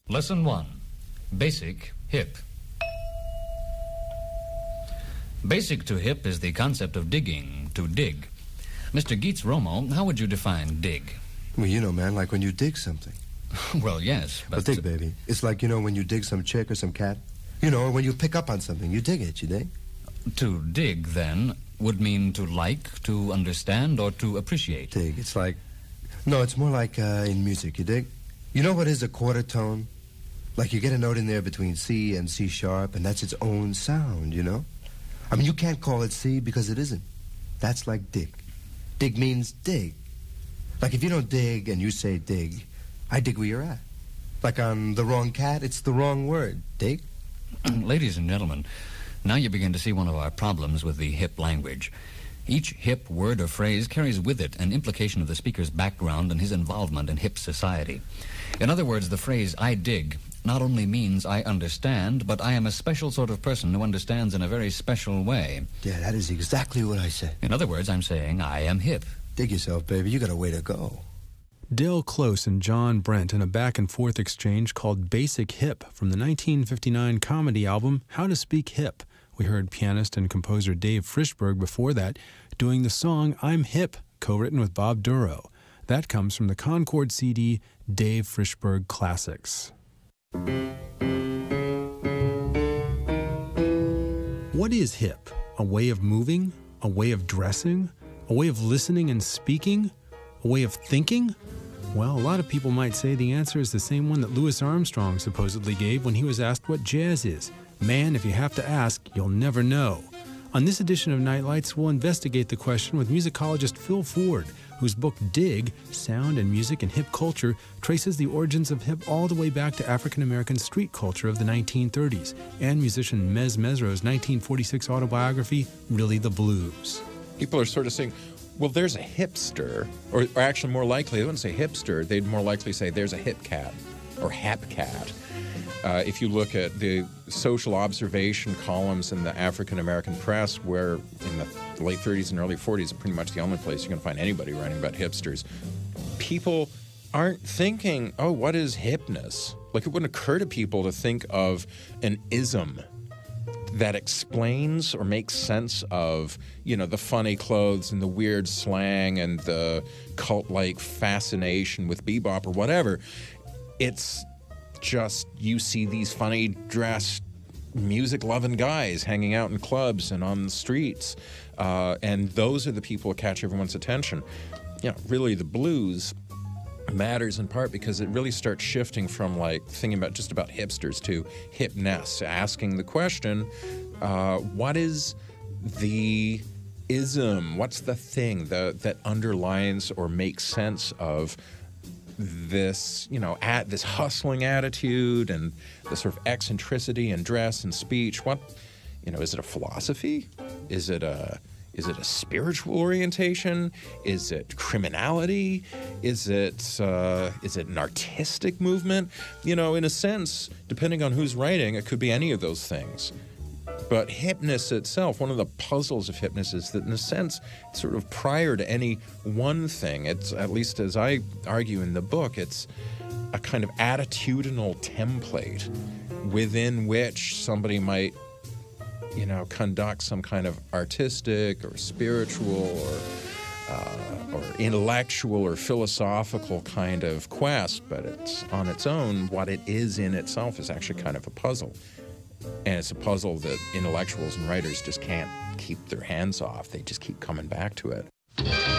Lesson 1. Basic hip. Basic to hip is the concept of digging, to dig. Mr. Geets Romo, how would you define dig? Well, you know, man, like when you dig something. Well, yes, but... Well, dig, baby. It's like, you know, when you dig some chick or some cat. You know, or when you pick up on something, you dig it, you dig? To dig, then, would mean to like, to understand, or to appreciate. Dig, it's like... No, it's more like in music, you dig? You know what is a quarter tone? Like you get a note in there between C and C sharp, and that's its own sound, you know? I mean, you can't call it C because it isn't. That's like dig. Dig means dig. Like if you don't dig and you say dig, I dig where you're at. Like on the wrong cat, it's the wrong word. Dig? Ladies and gentlemen, now you begin to see one of our problems with the hip language. Each hip word or phrase carries with it an implication of the speaker's background and his involvement in hip society. In other words, the phrase, I dig, not only means I understand, but I am a special sort of person who understands in a very special way. Yeah, that is exactly what I said. In other words, I'm saying I am hip. Dig yourself, baby. You got a way to go. Dale Close and John Brent in a back-and-forth exchange called Basic Hip from the 1959 comedy album How to Speak Hip. We heard pianist and composer Dave Frischberg before that doing the song I'm Hip, co-written with Bob Duro. That comes from the Concord CD Dave Frischberg Classics. What is hip? A way of moving? A way of dressing? A way of listening and speaking? A way of thinking? Well, a lot of people might say the answer is the same one that Louis Armstrong supposedly gave when he was asked what jazz is. Man, if you have to ask, you'll never know. On this edition of Nightlights, we'll investigate the question with musicologist Phil Ford, whose book Dig, Sound and Music and Hip Culture, traces the origins of hip all the way back to African-American street culture of the 1930s, and musician Mez Mesro's 1946 autobiography, Really the Blues. People are sort of saying, well, there's a hipster, or actually more likely, they wouldn't say hipster, they'd more likely say there's a hip cat, or hap cat. If you look at the social observation columns in the African-American press, where in the late 30s and early 40s, pretty much the only place you're going to find anybody writing about hipsters, people aren't thinking, oh, what is hipness? Like, it wouldn't occur to people to think of an ism that explains or makes sense of, you know, the funny clothes and the weird slang and the cult-like fascination with bebop or whatever. It's just you see these funny dressed music-loving guys hanging out in clubs and on the streets, and those are the people who catch everyone's attention. You know, really the blues matters in part because it really starts shifting from like thinking about just about hipsters to hipness, asking the question, what is the ism? What's the thing that underlines or makes sense of this, you know, this hustling attitude and the sort of eccentricity in dress and speech? What, you know, is it a philosophy? Is it a spiritual orientation? Is it criminality? Is it an artistic movement? You know, in a sense, depending on who's writing, it could be any of those things. But hipness itself, one of the puzzles of hipness is that in a sense, it's sort of prior to any one thing. It's, at least as I argue in the book, it's a kind of attitudinal template within which somebody might, you know, conduct some kind of artistic or spiritual or intellectual or philosophical kind of quest, but it's on its own, what it is in itself is actually kind of a puzzle. And it's a puzzle that intellectuals and writers just can't keep their hands off. They just keep coming back to it.